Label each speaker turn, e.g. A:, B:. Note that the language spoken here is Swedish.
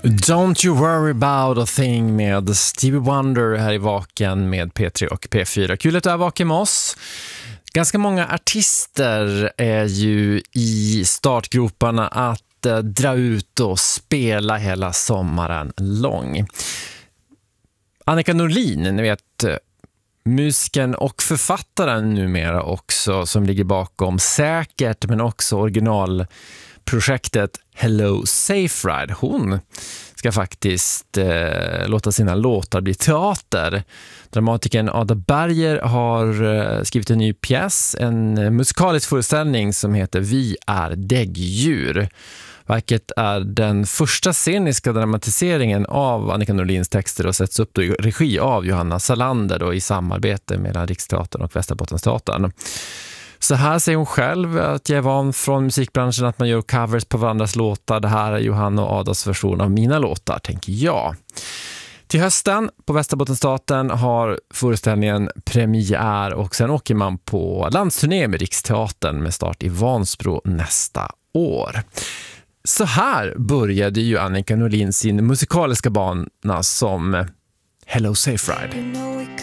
A: Don't you worry about a thing med Stevie Wonder här i Vaken med P3 och P4. Kul att du är vaken med oss. Ganska många artister är ju i startgroparna att dra ut och spela hela sommaren lång. Annika Norlin, ni vet, musiken och författaren numera också, som ligger bakom Säkert men också originalprojektet Hello Safe Ride. Hon ska faktiskt låta sina låtar bli teater. Dramatikern Ada Berger har skrivit en ny pjäs, en musikalisk föreställning som heter Vi är däggdjur. Verket är den första sceniska dramatiseringen av Annika Norlins texter och sätts upp i regi av Johanna Salander och i samarbete mellan Riksteatern och Västerbottensteatern. Så här säger hon själv att jag är van från musikbranschen att man gör covers på varandras låtar. Det här är Johanna och Adas version av mina låtar, tänker jag. Till hösten på Västerbottensteatern har föreställningen premiär och sen åker man på landsturné med Riksteatern med start i Vansbro nästa år. Så här började ju Annika Norlin sin musikaliska bana som Hello Safe Ride.